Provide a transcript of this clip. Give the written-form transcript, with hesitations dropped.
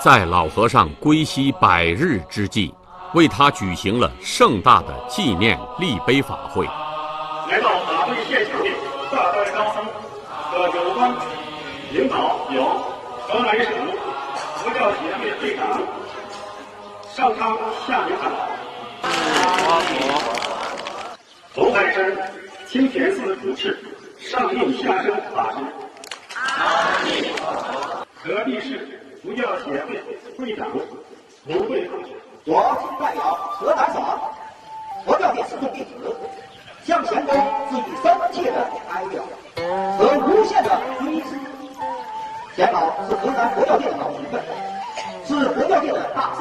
在老和尚归西100日之际，为他举行了盛大的纪念立碑法会。 来到法会现场的大代高僧和有关领导有河南省佛教协会会长上苍下明长老，红海山清田寺主持上应下生法师，河地市佛教协会会长卢慧凤， 我代表河南省佛教界四众弟子，向前公致以深切的哀悼和无限的追思。钱老是河南佛教界的老前辈，是佛教界的大圣。